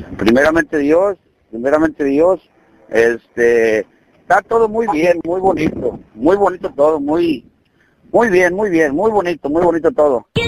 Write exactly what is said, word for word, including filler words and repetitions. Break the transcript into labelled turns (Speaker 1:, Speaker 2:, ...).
Speaker 1: Primeramente Dios, primeramente Dios, este, está todo muy bien, muy bonito, muy bonito todo, muy, muy bien, muy bien, muy bonito, muy bonito todo.